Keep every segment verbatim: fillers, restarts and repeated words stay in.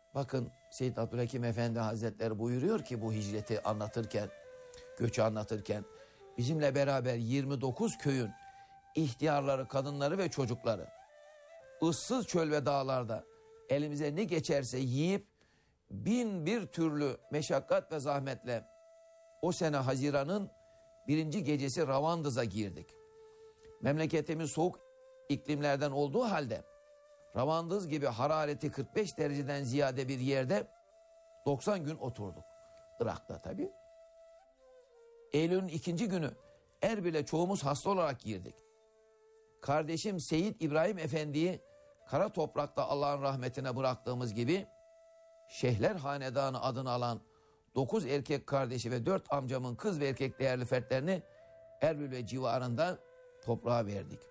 Bakın Seyyid Abdülhakim Efendi Hazretleri buyuruyor ki bu hicreti anlatırken, göçü anlatırken, bizimle beraber yirmi dokuz köyün ihtiyarları, kadınları ve çocukları ıssız çöl ve dağlarda elimize ne geçerse yiyip bin bir türlü meşakkat ve zahmetle o sene Haziran'ın birinci gecesi Ravandız'a girdik. Memleketimiz soğuk iklimlerden olduğu halde Ravandız gibi harareti kırk beş dereceden ziyade bir yerde doksan gün oturduk. Irak'ta tabii. Eylül'ün ikinci günü Erbil'e çoğumuz hasta olarak girdik. Kardeşim Seyyid İbrahim Efendi'yi kara toprakta Allah'ın rahmetine bıraktığımız gibi Şeyhler Hanedanı adını alan dokuz erkek kardeşi ve dört amcamın kız ve erkek değerli fertlerini Erbil ve civarında toprağa verdik.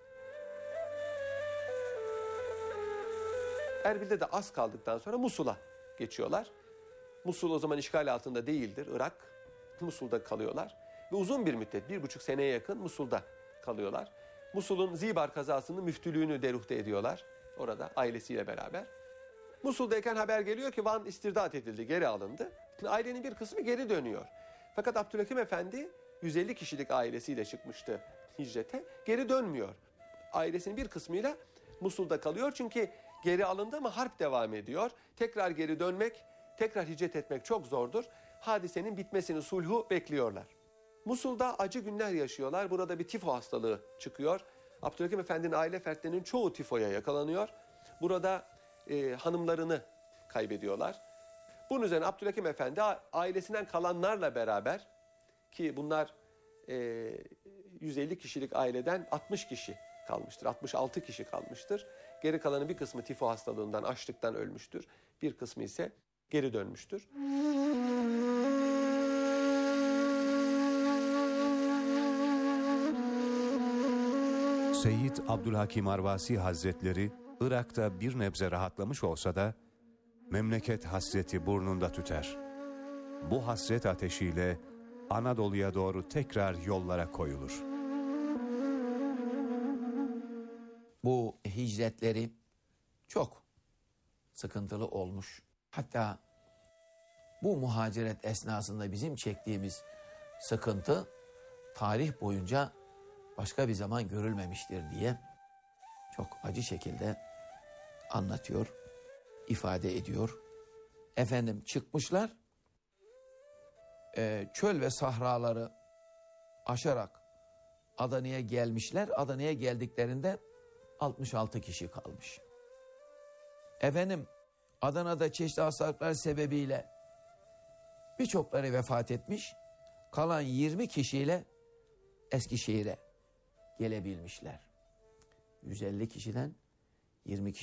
Erbil'de de az kaldıktan sonra Musul'a geçiyorlar. Musul o zaman işgal altında değildir, Irak. Musul'da kalıyorlar ve uzun bir müddet, bir buçuk seneye yakın Musul'da kalıyorlar. Musul'un Zibar kazasının müftülüğünü deruhte ediyorlar orada ailesiyle beraber. Musul'dayken haber geliyor ki Van istirdat edildi, geri alındı. Ailenin bir kısmı geri dönüyor. Fakat Abdülhakim Efendi yüz elli kişilik ailesiyle çıkmıştı hicrete, geri dönmüyor. Ailesinin bir kısmıyla Musul'da kalıyor çünkü geri alındı ama harp devam ediyor. Tekrar geri dönmek, tekrar hicret etmek çok zordur. Hadisenin bitmesini, sulhu bekliyorlar. Musul'da acı günler yaşıyorlar. Burada bir tifo hastalığı çıkıyor. Abdülhakim Efendi'nin aile fertlerinin çoğu tifoya yakalanıyor. Burada e, hanımlarını kaybediyorlar. Bunun üzerine Abdülhakim Efendi ailesinden kalanlarla beraber, ki bunlar e, yüz elli kişilik aileden altmış kişi kalmıştır. altmış altı kişi kalmıştır. Geri kalanın bir kısmı tifo hastalığından, açlıktan ölmüştür. Bir kısmı ise geri dönmüştür. Seyyid Abdülhakim Arvasi Hazretleri Irak'ta bir nebze rahatlamış olsa da memleket hasreti burnunda tüter. Bu hasret ateşiyle Anadolu'ya doğru tekrar yollara koyulur. Bu hicretleri çok sıkıntılı olmuş. Hatta bu muhaciret esnasında bizim çektiğimiz sıkıntı tarih boyunca başka bir zaman görülmemiştir diye çok acı şekilde anlatıyor, ifade ediyor. Efendim çıkmışlar, e, çöl ve sahraları aşarak Adana'ya gelmişler. Adana'ya geldiklerinde altmış altı kişi kalmış. Efendim Adana'da çeşitli hastalıklar sebebiyle birçokları vefat etmiş. Kalan yirmi kişiyle Eskişehir'e gelebilmişler. yüz elli kişiden yirmi kişi